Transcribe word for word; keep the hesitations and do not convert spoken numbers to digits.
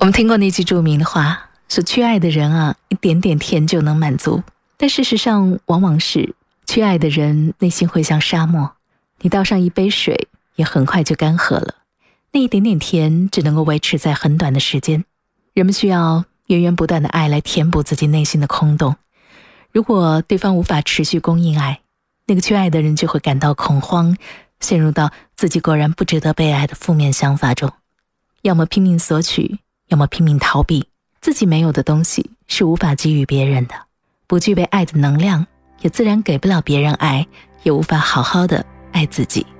们听过那句著名的话，说缺爱的人啊，一点点甜就能满足。但事实上往往是缺爱的人内心会像沙漠，你倒上一杯水也很快就干涸了，那一点点甜只能够维持在很短的时间。人们需要源源不断的爱来填补自己内心的空洞。如果对方无法持续供应爱，那个缺爱的人就会感到恐慌，陷入到自己果然不值得被爱的负面想法中，要么拼命索取，要么拼命逃避。自己没有的东西是无法给予别人的，不具备爱的能量，也自然给不了别人爱，也无法好好的爱自己。